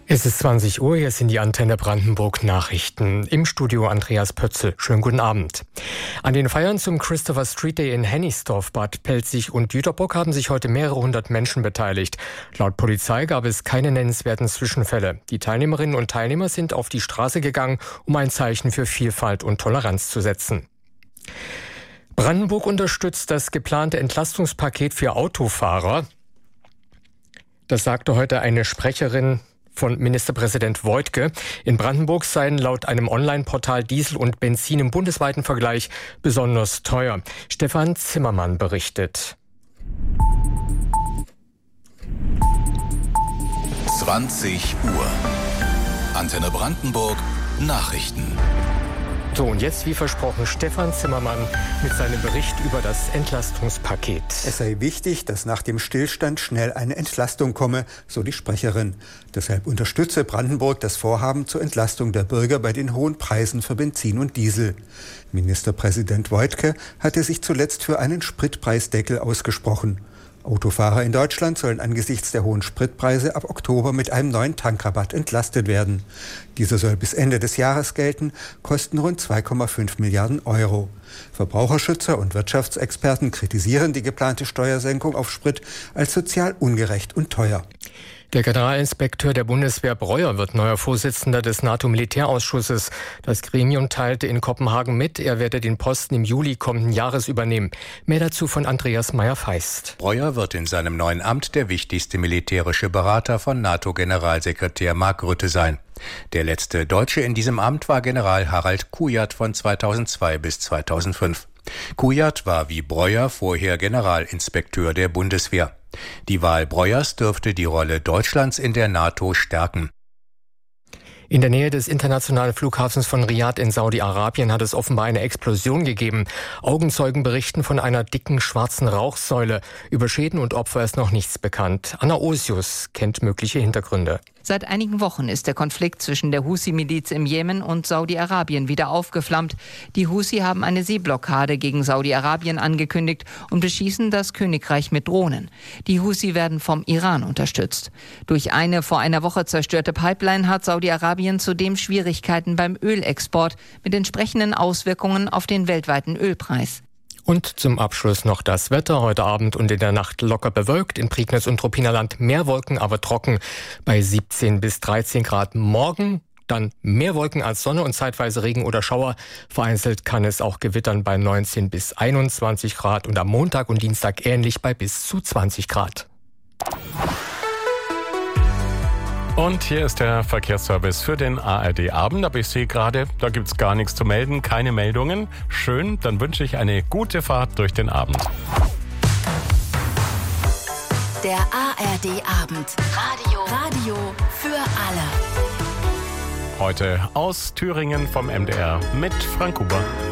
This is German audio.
Es ist 20 Uhr, hier sind die Antenne Brandenburg Nachrichten. Im Studio Andreas Pötzl. Schönen guten Abend. An den Feiern zum Christopher Street Day in Hennigsdorf, Bad Pelzig und Jüterbock haben sich heute mehrere hundert Menschen beteiligt. Laut Polizei gab es keine nennenswerten Zwischenfälle. Die Teilnehmerinnen und Teilnehmer sind auf die Straße gegangen, um ein Zeichen für Vielfalt und Toleranz zu setzen. Brandenburg unterstützt das geplante Entlastungspaket für Autofahrer. Das sagte heute eine Sprecherin von Ministerpräsident Woidke. In Brandenburg seien laut einem Online-Portal Diesel und Benzin im bundesweiten Vergleich besonders teuer. Stefan Zimmermann berichtet. 20 Uhr. Antenne Brandenburg Nachrichten. So, und jetzt, wie versprochen, Stefan Zimmermann mit seinem Bericht über das Entlastungspaket. Es sei wichtig, dass nach dem Stillstand schnell eine Entlastung komme, so die Sprecherin. Deshalb unterstütze Brandenburg das Vorhaben zur Entlastung der Bürger bei den hohen Preisen für Benzin und Diesel. Ministerpräsident Woidke hatte sich zuletzt für einen Spritpreisdeckel ausgesprochen. Autofahrer in Deutschland sollen angesichts der hohen Spritpreise ab Oktober mit einem neuen Tankrabatt entlastet werden. Dieser soll bis Ende des Jahres gelten, kosten rund 2,5 Milliarden Euro. Verbraucherschützer und Wirtschaftsexperten kritisieren die geplante Steuersenkung auf Sprit als sozial ungerecht und teuer. Der Generalinspekteur der Bundeswehr Breuer wird neuer Vorsitzender des NATO-Militärausschusses. Das Gremium teilte in Kopenhagen mit, er werde den Posten im Juli kommenden Jahres übernehmen. Mehr dazu von Andreas Meyer-Feist. Breuer wird in seinem neuen Amt der wichtigste militärische Berater von NATO-Generalsekretär Mark Rutte sein. Der letzte Deutsche in diesem Amt war General Harald Kujat von 2002 bis 2005. Kujat war wie Breuer vorher Generalinspekteur der Bundeswehr. Die Wahl Breuers dürfte die Rolle Deutschlands in der NATO stärken. In der Nähe des internationalen Flughafens von Riad in Saudi-Arabien hat es offenbar eine Explosion gegeben. Augenzeugen berichten von einer dicken schwarzen Rauchsäule. Über Schäden und Opfer ist noch nichts bekannt. Anna Osius kennt mögliche Hintergründe. Seit einigen Wochen ist der Konflikt zwischen der Husi-Miliz im Jemen und Saudi-Arabien wieder aufgeflammt. Die Husi haben eine Seeblockade gegen Saudi-Arabien angekündigt und beschießen das Königreich mit Drohnen. Die Husi werden vom Iran unterstützt. Durch eine vor einer Woche zerstörte Pipeline hat Saudi-Arabien zudem Schwierigkeiten beim Ölexport mit entsprechenden Auswirkungen auf den weltweiten Ölpreis. Und zum Abschluss noch das Wetter. Heute Abend und in der Nacht locker bewölkt. In Prignitz und Ruppiner mehr Wolken, aber trocken bei 17 bis 13 Grad. Morgen dann mehr Wolken als Sonne und zeitweise Regen oder Schauer. Vereinzelt kann es auch gewittern bei 19 bis 21 Grad. Und am Montag und Dienstag ähnlich bei bis zu 20 Grad. Und hier ist der Verkehrsservice für den ARD-Abend. Aber ich sehe gerade, da gibt's gar nichts zu melden, keine Meldungen. Schön, dann wünsche ich eine gute Fahrt durch den Abend. Der ARD-Abend. Radio für alle. Heute aus Thüringen vom MDR mit Frank Huber.